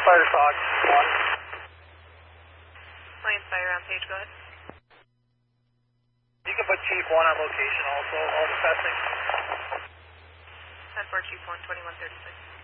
Fighter Fox 1. Lions Fire on page, go ahead. You can put Chief 1 on location also, all the testing. 10-4 Chief 1, 2136.